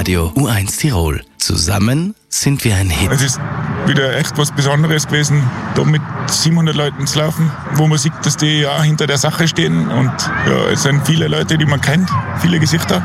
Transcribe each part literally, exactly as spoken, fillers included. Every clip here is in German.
Radio U eins Tirol. Zusammen sind wir ein Hit. Es ist wieder echt was Besonderes gewesen, da mit siebenhundert Leuten zu laufen, wo man sieht, dass die ja hinter der Sache stehen. Und ja, es sind viele Leute, die man kennt, viele Gesichter.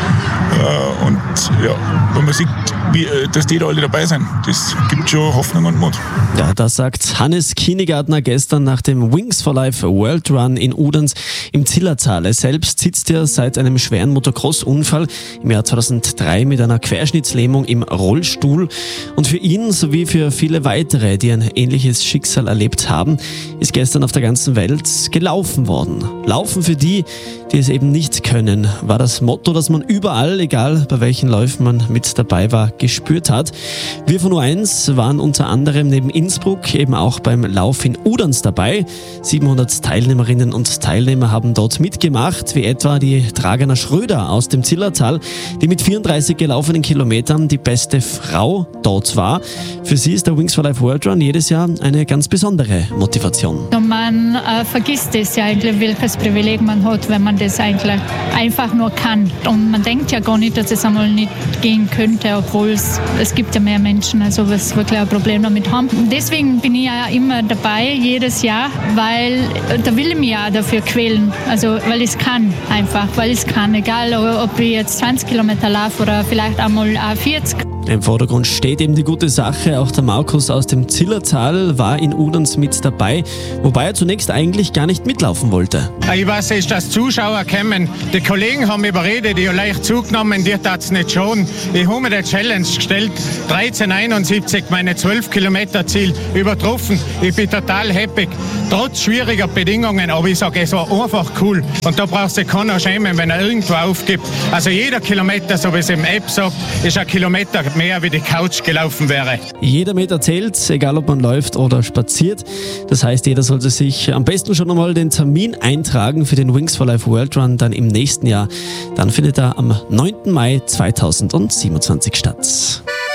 Ja, und ja, wenn man sieht, wie, dass die da alle dabei sind, das gibt schon Hoffnung und Mut. Ja, das sagt Hannes Kienigartner gestern nach dem Wings for Life World Run in Udenz im Zillertal. Er selbst sitzt ja seit einem schweren Motocross-Unfall im Jahr zweitausenddrei mit einer Querschnittslähmung im Rollstuhl. Und für ihn sowie für viele weitere, die ein ähnliches Schicksal erlebt haben, ist gestern auf der ganzen Welt gelaufen worden. Laufen für die, die es eben nicht können, war das Motto, das man überall, egal bei welchen Läufen man mit dabei war, gespürt hat. Wir von U eins waren unter anderem neben Innsbruck eben auch beim Lauf in Udenz dabei. siebenhundert Teilnehmerinnen und Teilnehmer haben dort mitgemacht, wie etwa die Dragana Schröder aus dem Zillertal, die mit vierunddreißig gelaufenen Kilometern die beste Frau dort war. Für sie ist der Wings for Life World Run jedes Jahr eine ganz besondere Motivation. Und man äh, vergisst es ja eigentlich, welches Privileg man hat, wenn man das eigentlich einfach nur kann. Und man denkt ja gar nicht, dass es einmal nicht gehen könnte, obwohl es, es gibt ja mehr Menschen, also was wirklich ein Problem damit haben. Und deswegen bin ich ja immer dabei, jedes Jahr, weil da will ich mich ja dafür quälen. Also weil ich es kann, einfach, weil ich es kann. Egal, ob ich jetzt zwanzig Kilometer laufe oder vielleicht einmal auch vierzig. Im Vordergrund steht eben die gute Sache. Auch der Markus aus dem Zillertal war in Udenz mit dabei, wobei er zunächst eigentlich gar nicht mitlaufen wollte. Ich weiß, es ist, dass Zuschauer kommen. Die Kollegen haben überredet, die haben leicht zugenommen, die tat es nicht schon. Ich habe mir die Challenge gestellt, dreizehn einundsiebzig, meine zwölf Kilometer Ziel übertroffen. Ich bin total happy, trotz schwieriger Bedingungen, aber ich sage, es war einfach cool. Und da braucht sich keiner schämen, wenn er irgendwo aufgibt. Also jeder Kilometer, so wie es im App sagt, ist ein Kilometer mehr, wie die Couch gelaufen wäre. Jeder Meter zählt, egal ob man läuft oder spaziert. Das heißt, jeder sollte sich am besten schon einmal den Termin eintragen für den Wings for Life World Run dann im nächsten Jahr. Dann findet er am neunten Mai zweitausendsiebenundzwanzig statt.